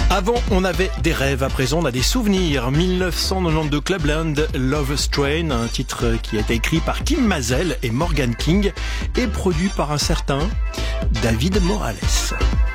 Avant, on avait des rêves, à présent, on a des souvenirs. 1992 Clubland, Love Strain, un titre qui a été écrit par Kim Mazel et Morgan King et produit par un certain David Morales.